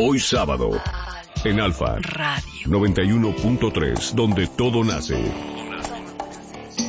Hoy sábado, en Alfa Radio 91.3, donde todo nace.